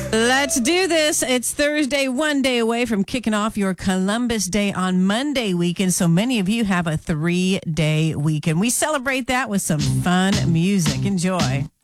Let's do this. It's Thursday, one day away from kicking off your Columbus Day on Monday weekend. So many of you have a 3-day weekend. We celebrate that with some fun music. Enjoy.